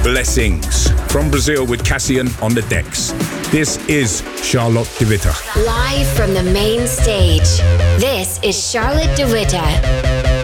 Blessings from Brazil with Cassian on the decks. This is Charlotte de Witte. Live from the main stage, this is Charlotte de Witte.